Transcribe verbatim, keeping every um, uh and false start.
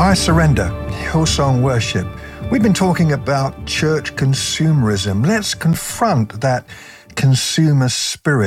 I Surrender, Hillsong Worship. We've been talking about church consumerism. Let's confront that consumer spirit